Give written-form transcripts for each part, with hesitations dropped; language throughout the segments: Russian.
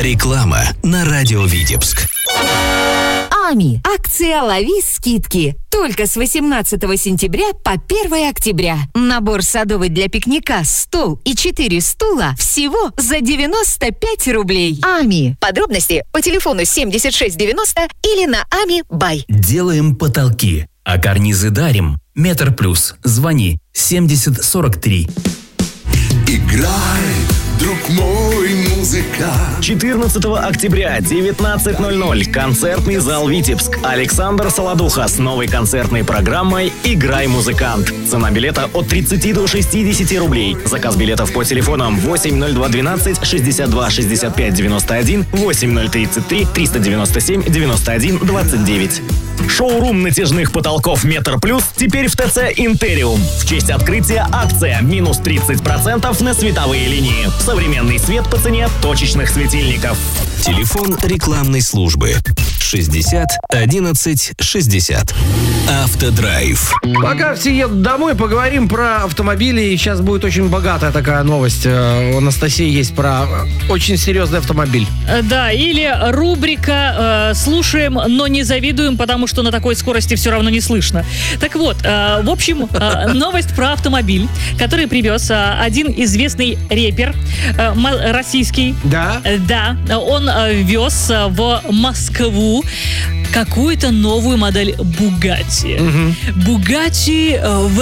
Реклама на радио Витебск. АМИ. Акция «Лови скидки». Только с 18 сентября по 1 октября. Набор садовый для пикника, стол и 4 стула всего за 95 рублей. АМИ. Подробности по телефону 7690 или на АМИ Бай. Делаем потолки, а карнизы дарим. Метр плюс. Звони 7043. Играй, друг мой, музыка. 14 октября, 19:00. Концертный зал «Витебск». Александр Солодуха с новой концертной программой «Играй, музыкант». Цена билета от 30 до 60 рублей. Заказ билетов по телефонам 80212 62 65 91, 8033 397 91 29. Шоурум натяжных потолков «Метр плюс» теперь в ТЦ «Интериум». В честь открытия акция минус 30% на световые линии. Современный свет по цене точечных светильников. Телефон рекламной службы 60 11 60. Автодрайв. Пока все едут домой, поговорим про автомобили. И сейчас будет очень богатая такая новость. У Анастасии есть про очень серьезный автомобиль. Да, или рубрика «Слушаем, но не завидуем, потому что на такой скорости все равно не слышно». Так вот, в общем, новость про автомобиль, который привез один известный рэпер российский. Да? Да, он вез в Москву какую-то новую модель Бугатти. Бугатти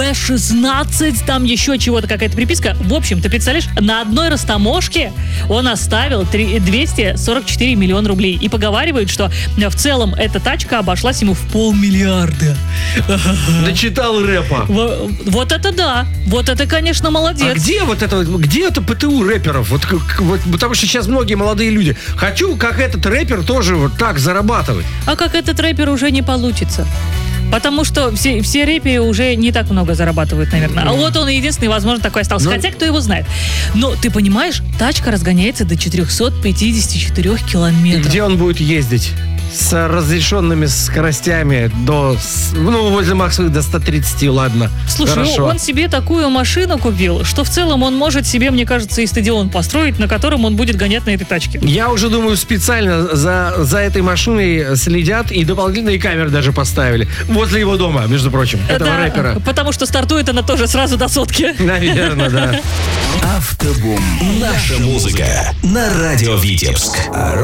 V16, там еще чего-то, какая-то приписка. В общем, ты представляешь, на одной растаможке он оставил 244 миллиона рублей. И поговаривают, что в целом эта тачка обошлась ему в 500 миллиона. Дочитал рэпа. Вот это да. Вот это, конечно, молодец. А где это ПТУ рэперов? Вот, потому что сейчас многие молодые люди. Хочу, как этот рэпер, тоже вот так зарабатывать. А как этот рэпер уже не получится. Потому что все рэперы уже не так много зарабатывают, наверное. А вот он единственный, возможно, такой остался. Хотя, кто его знает. Но, ты понимаешь, тачка разгоняется до 454 километров. И где он будет ездить? С разрешенными скоростями возле максимум до 130, ладно. Слушай, хорошо. Он себе такую машину купил, что в целом он может себе, мне кажется, и стадион построить, на котором он будет гонять на этой тачке. Я уже думаю, специально за этой машиной следят и дополнительные камеры даже поставили. Возле его дома, между прочим, этого рэпера. Потому что стартует она тоже сразу до сотки. Наверное, да. Автобум. Наша музыка на радио Витебск.